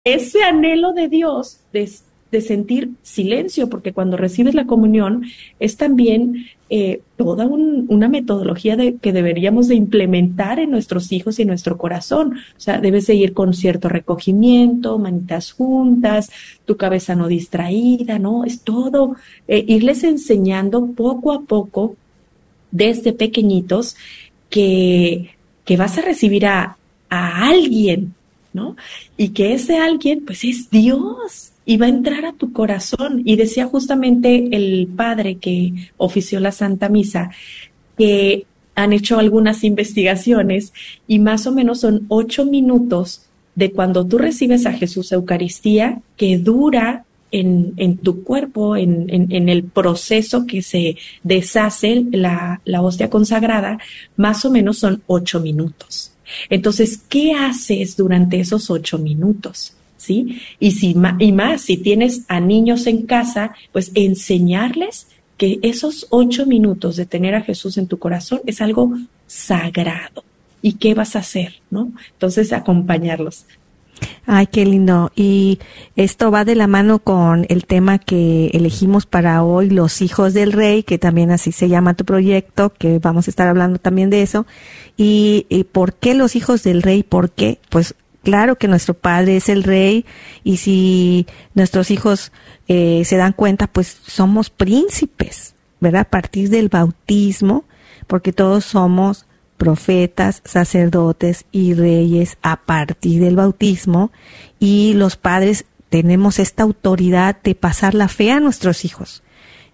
ese anhelo de Dios de sentir silencio, porque cuando recibes la comunión es también toda una metodología que deberíamos de implementar en nuestros hijos y en nuestro corazón. O sea, debes de ir con cierto recogimiento, manitas juntas, tu cabeza no distraída, ¿no? Es todo, irles enseñando poco a poco, desde pequeñitos, que vas a recibir a alguien, ¿no? Y que ese alguien, pues es Dios, y va a entrar a tu corazón. Y decía justamente el padre que ofició la Santa Misa, que han hecho algunas investigaciones y más o menos son 8 minutos de cuando tú recibes a Jesús Eucaristía, que dura en tu cuerpo, en el proceso que se deshace la hostia consagrada, más o menos son 8 minutos. Entonces, ¿qué haces durante esos 8 minutos? ¿Sí? Y más, si tienes a niños en casa, pues enseñarles que esos 8 minutos de tener a Jesús en tu corazón es algo sagrado. ¿Y qué vas a hacer, no? Entonces, acompañarlos. Ay, qué lindo. Y esto va de la mano con el tema que elegimos para hoy, los hijos del rey, que también así se llama tu proyecto, que vamos a estar hablando también de eso. Y ¿por qué los hijos del rey? ¿Por qué? Pues claro que nuestro padre es el rey, y si nuestros hijos se dan cuenta, pues somos príncipes, ¿verdad? A partir del bautismo, porque todos somos profetas, sacerdotes y reyes a partir del bautismo, y los padres tenemos esta autoridad de pasar la fe a nuestros hijos.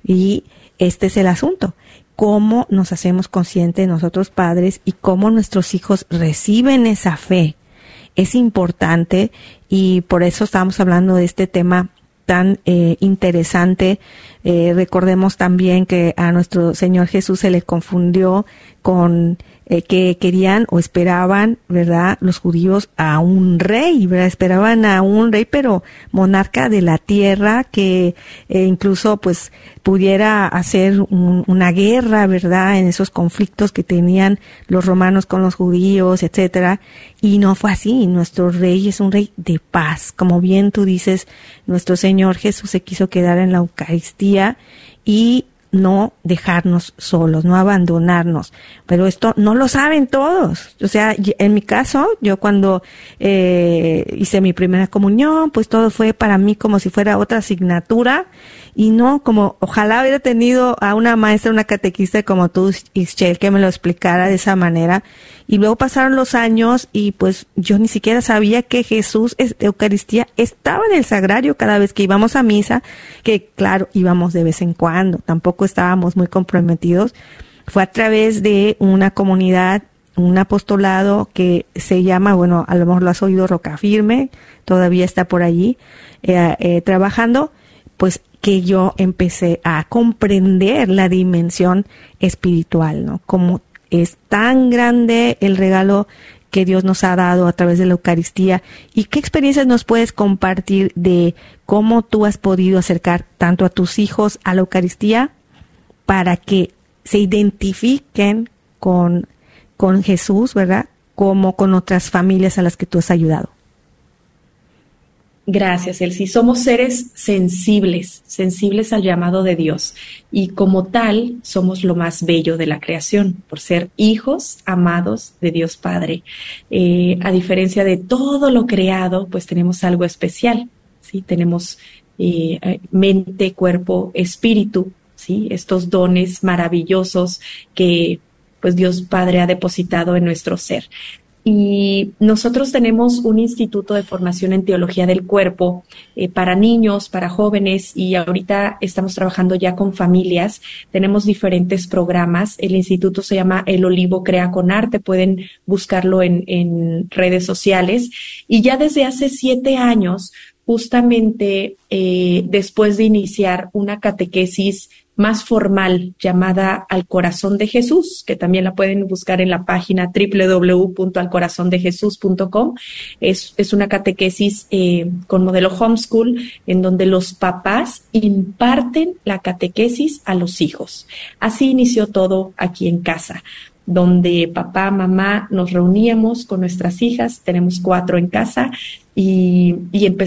Y este es el asunto: cómo nos hacemos conscientes nosotros padres y cómo nuestros hijos reciben esa fe. Es importante, y por eso estamos hablando de este tema tan interesante. Recordemos también que a nuestro Señor Jesús se le confundió con que querían o esperaban, ¿verdad?, los judíos a un rey, ¿verdad? Esperaban a un rey, pero monarca de la tierra, que incluso pues pudiera hacer una guerra, ¿verdad?, en esos conflictos que tenían los romanos con los judíos, etcétera. Y no fue así. Nuestro rey es un rey de paz. Como bien tú dices, nuestro Señor Jesús se quiso quedar en la Eucaristía y no dejarnos solos, no abandonarnos. Pero esto no lo saben todos. O sea, en mi caso, yo cuando hice mi primera comunión, pues todo fue para mí como si fuera otra asignatura, y no como ojalá hubiera tenido a una maestra, una catequista como tú, Ixchel, que me lo explicara de esa manera. Y luego pasaron los años y pues yo ni siquiera sabía que Jesús de Eucaristía estaba en el sagrario cada vez que íbamos a misa, que claro, íbamos de vez en cuando, tampoco estábamos muy comprometidos. Fue a través de una comunidad, un apostolado que se llama, bueno, a lo mejor lo has oído, Roca Firme, todavía está por allí trabajando, pues que yo empecé a comprender la dimensión espiritual, ¿no? Como es tan grande el regalo que Dios nos ha dado a través de la Eucaristía. ¿Y qué experiencias nos puedes compartir de cómo tú has podido acercar tanto a tus hijos a la Eucaristía para que se identifiquen con Jesús, ¿verdad?, como con otras familias a las que tú has ayudado? Gracias, Elsie. Somos seres sensibles al llamado de Dios, y como tal somos lo más bello de la creación, por ser hijos amados de Dios Padre. A diferencia de todo lo creado, pues tenemos algo especial, ¿sí? Tenemos mente, cuerpo, espíritu, ¿sí? Estos dones maravillosos que pues Dios Padre ha depositado en nuestro ser. Y nosotros tenemos un instituto de formación en teología del cuerpo para niños, para jóvenes, y ahorita estamos trabajando ya con familias. Tenemos diferentes programas. El instituto se llama El Olivo Crea con Arte. Pueden buscarlo en redes sociales. Y ya desde hace 7 años, justamente después de iniciar una catequesis más formal llamada Al Corazón de Jesús, que también la pueden buscar en la página www.alcorazondejesús.com. Es una catequesis con modelo homeschool, en donde los papás imparten la catequesis a los hijos. Así inició todo aquí en casa, donde papá, mamá nos reuníamos con nuestras hijas, tenemos 4 en casa, y